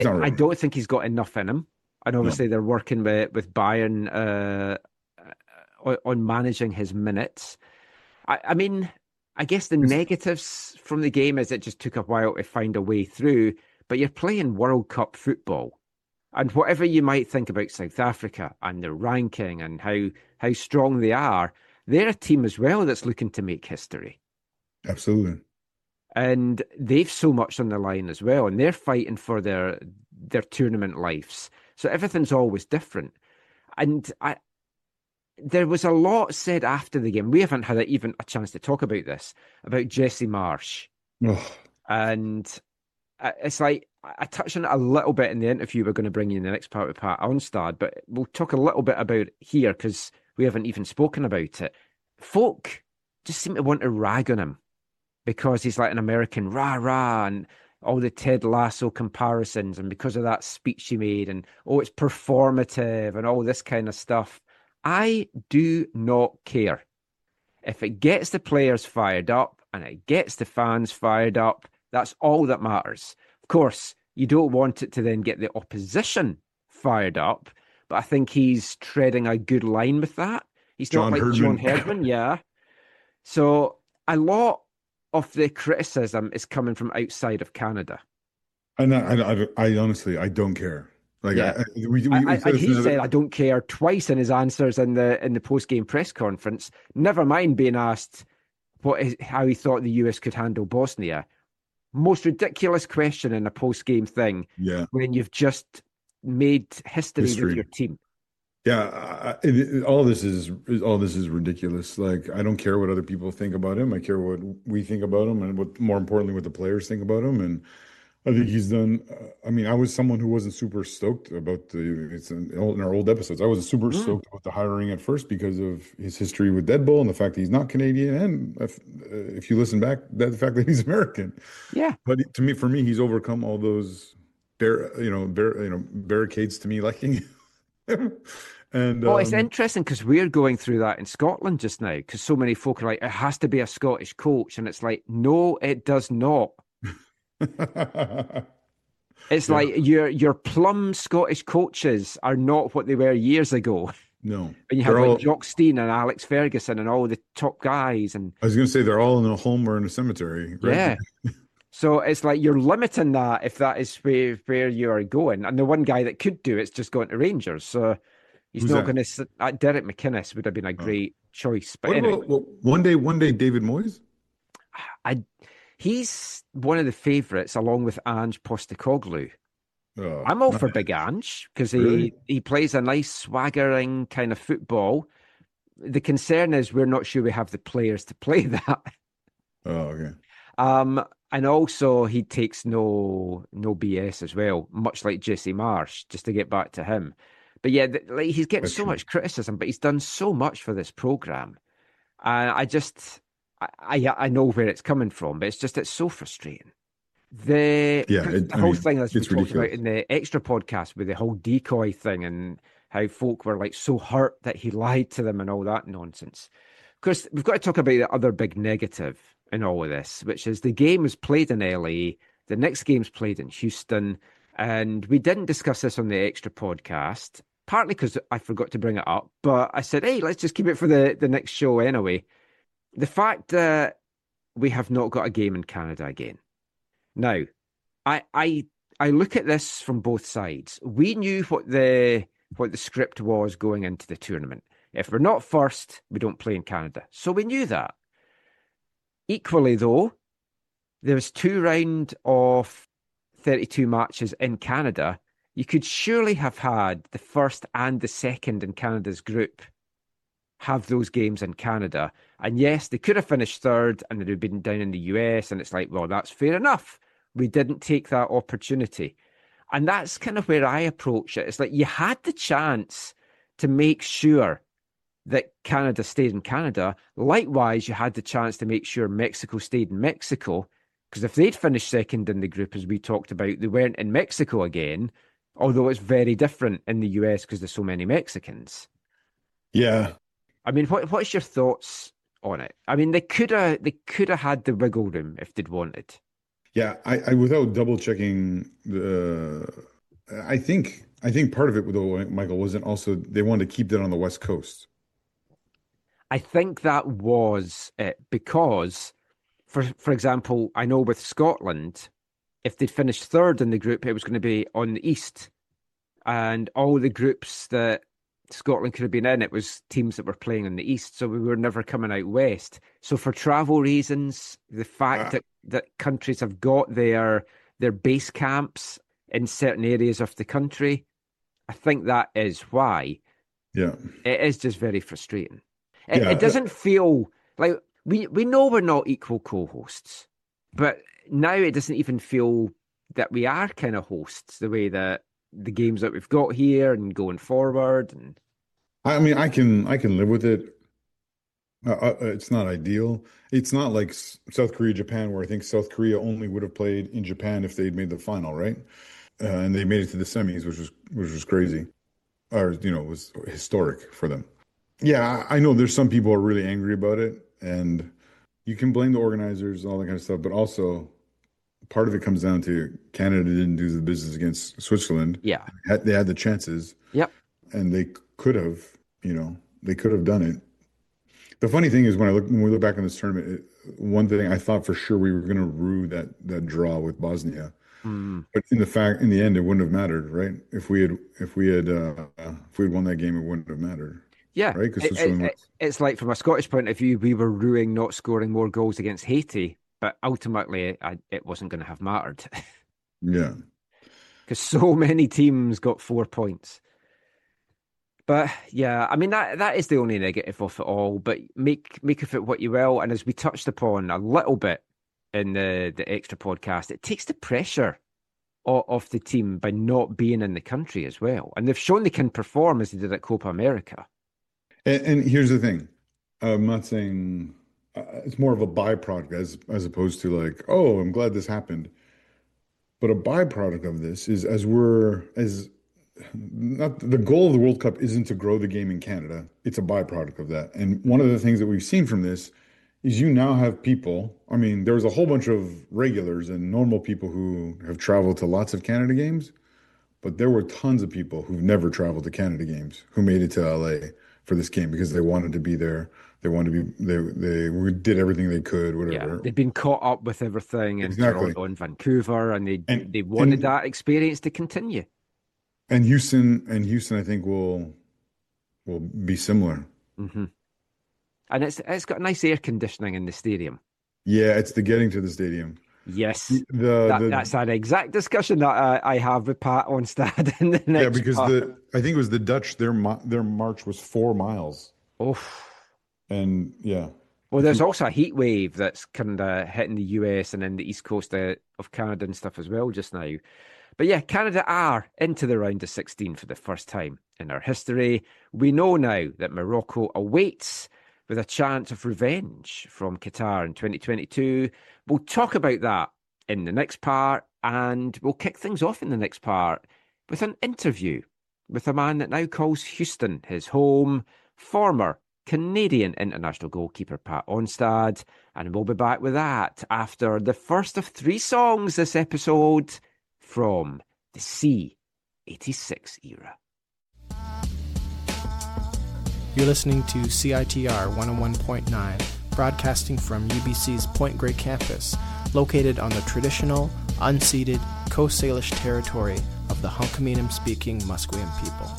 He's not I ready. don't think he's got enough in him. And No. obviously they're working with Bayern on managing his minutes. I mean, I guess the It's, negatives from the game is it just took a while to find a way through, but you're playing World Cup football. And whatever you might think about South Africa and their ranking and how strong they are, they're a team as well that's looking to make history. Absolutely. And they've so much on the line as well, and they're fighting for their tournament lives. So everything's always different. And there was a lot said after the game. We haven't had even a chance to talk about this about Jesse Marsh, Oh, and it's like I touched on it a little bit in the interview we're going to bring you in the next part with Pat Onstad, but we'll talk a little bit about it here because we haven't even spoken about it. Folk just seem to want to rag on him because he's like an American rah rah and all the Ted Lasso comparisons, and because of that speech he made, and oh, it's performative and all this kind of stuff. I do not care. If it gets the players fired up and it gets the fans fired up, that's all that matters. Of course, you don't want it to then get the opposition fired up, but I think he's treading a good line with that. He's not John like John Herdman. Herdman, yeah. So a lot of the criticism is coming from outside of Canada. I honestly, I don't care. Like Yeah. we said And this he in said, another. I don't care twice in his answers in the post game press conference. Never mind being asked how he thought the US could handle Bosnia. Most ridiculous question in a post game thing Yeah, when you've just made history with your history. team. Yeah, all all this is ridiculous. Like, I don't care what other people think about him. I care what we think about him, and what more importantly, what the players think about him. And I think he's done. I mean, I was someone who wasn't super stoked about in our old episodes. I wasn't super Mm, stoked about the hiring at first because of his history with Dead Bull and the fact that he's not Canadian, and if you listen back, the fact that he's American. yeah. But to me, for me, he's overcome all those barricades to me liking him. And Well, it's interesting because we're going through that in Scotland just now because so many folk are like, it has to be a Scottish coach. And it's like, no, it does not. It's yeah, like your plum Scottish coaches are not what they were years ago. no, And you have they're like all. Jock Stein and Alex Ferguson and all the top guys. And I was gonna say they're all in a home or in a cemetery, right? yeah. So it's like you're limiting that if that is where you are going. And the one guy that could do it's just going to Rangers. So he's Who's not that? going to. Derek McInnes would have been a Oh. great choice. But What anyway, about one day, David Moyes? I he's one of the favourites along with Ange Postecoglou. Oh, I'm all for Big Ange because really? he plays a nice swaggering kind of football. The concern is we're not sure we have the players to play that. Oh, okay. Um, and also he takes no BS as well, much like Jesse Marsh, just to get back to him. But yeah, like he's getting That's so true. much criticism, but he's done so much for this program. And I know where it's coming from, but it's so frustrating. Yeah, Because the I whole mean, thing as we it's talked about ridiculous. in the extra podcast with the whole decoy thing and how folk were like so hurt that he lied to them and all that nonsense. Of course, we've got to talk about the other big negative in all of this, which is the game was played in LA, the next game's played in Houston, and we didn't discuss this on the extra podcast, partly because I forgot to bring it up, but I said, hey, let's just keep it for the next show anyway. The fact that we have not got a game in Canada again. Now, I I I look at this from both sides. We knew what the script was going into the tournament. If we're not first, we don't play in Canada. So we knew that. Equally though, there was two round of 32 matches in Canada. You could surely have had the first and the second in Canada's group have those games in Canada. And yes, they could have finished third and they'd have been down in the US. And it's like, well, that's fair enough. We didn't take that opportunity. And that's kind of where I approach it. It's like you had the chance to make sure that Canada stayed in Canada. Likewise, you had the chance to make sure Mexico stayed in Mexico. Because if they'd finished second in the group, as we talked about, they weren't in Mexico again, although it's very different in the US because there's so many Mexicans. Yeah, I mean, what's your thoughts on it? I mean, they could have had the wiggle room if they'd wanted. yeah. I without double checking I think part of it, though, Michael, wasn't also they wanted to keep that on the West Coast. I think that was it because, for example, I know with Scotland, if they'd finished third in the group, it was going to be on the East. And all the groups that Scotland could have been in, it was teams that were playing in the East. So we were never coming out West. So for travel reasons, the fact that countries have got their base camps in certain areas of the country, I think that is why. Yeah. It is just very frustrating. Yeah. It doesn't feel like we know we're not equal co-hosts, but now it doesn't even feel that we are kind of hosts the way that the games that we've got here and going forward. And I mean, I can live with it. It's not ideal. It's not like South Korea, Japan, where I think South Korea only would have played in Japan if they'd made the final, right? And they made it to the semis, which was crazy, or was historic for them. Yeah, I know there's some people who are really angry about it, and you can blame the organizers and all that kind of stuff, but also part of it comes down to Canada didn't do the business against Switzerland. yeah, They had the chances, yep, and they could have, they could have done it. The funny thing is when we look back on this tournament, one thing I thought for sure we were going to rue that draw with Bosnia, but in the end, it wouldn't have mattered, right? If we had won that game, it wouldn't have mattered. yeah. Right? Because It's like from a Scottish point of view, we were ruining not scoring more goals against Haiti, but ultimately it wasn't going to have mattered yeah. because so many teams got 4 points. But yeah, I mean that is the only negative of it all. But make of it what you will. And as we touched upon a little bit in the extra podcast, it takes the pressure off the team by not being in the country as well. And they've shown they can perform as they did at Copa America. And here's the thing. I'm not saying it's more of a byproduct as opposed to like, oh, I'm glad this happened. But a byproduct of this is not the goal of the World Cup isn't to grow the game in Canada. It's a byproduct of that. And one of the things that we've seen from this is you now have people. I mean, there was a whole bunch of regulars and normal people who have traveled to lots of Canada games, but there were tons of people who've never traveled to Canada games who made it to LA for this game because they wanted to be there. They wanted to be, they did everything they could, whatever. Yeah, they've been caught up with everything in Exactly. Toronto and Vancouver, and they wanted that experience to continue. And Houston, I think will be similar. Mm-hmm. And it's got nice air conditioning in the stadium. Yeah, it's the getting to the stadium. Yes, that's an exact discussion that I have with Pat Onstad in the next. Yeah, because I think it was the Dutch. Their march was 4 miles. Oh, and yeah. Well, there's also a heat wave that's kind of hitting the US and then the east coast of Canada and stuff as well just now. But yeah, Canada are into the round of 16 for the first time in our history. We know now that Morocco awaits with a chance of revenge from Qatar in 2022. We'll talk about that in the next part, and we'll kick things off in the next part with an interview with a man that now calls Houston his home, former Canadian international goalkeeper Pat Onstad, and we'll be back with that after the first of 3 songs this episode from the C86 era. You're listening to CITR 101.9, broadcasting from UBC's Point Grey campus, located on the traditional, unceded Coast Salish territory of the Hunkaminam-speaking Musqueam people.